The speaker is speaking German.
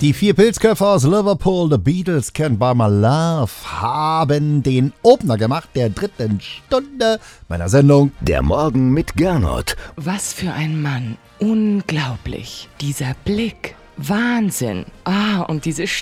Die 4 Pilzköpfe aus Liverpool, The Beatles, Can't Buy My Love, haben den Opener gemacht der 3. Stunde meiner Sendung. Der Morgen mit Gernot. Was für ein Mann. Unglaublich. Dieser Blick. Wahnsinn. Und diese Stimme.